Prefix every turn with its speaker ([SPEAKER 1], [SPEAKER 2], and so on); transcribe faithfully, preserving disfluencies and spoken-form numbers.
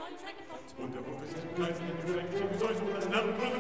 [SPEAKER 1] Und der Hof ist ein kleines Geschenk, wie soll so ein Herr